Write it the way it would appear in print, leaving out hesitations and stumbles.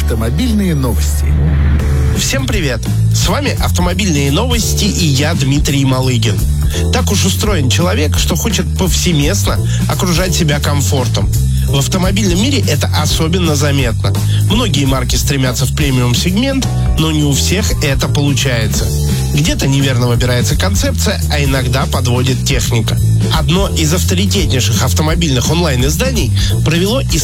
Автомобильные новости. Всем привет! С вами «Автомобильные новости» и я, Дмитрий Малыгин. Так уж устроен человек, что хочет повсеместно окружать себя комфортом. В автомобильном мире это особенно заметно. Многие марки стремятся в премиум-сегмент, но не у всех это получается. Где-то неверно выбирается концепция, а иногда подводит техника. Одно из авторитетнейших автомобильных онлайн-изданий провело исследование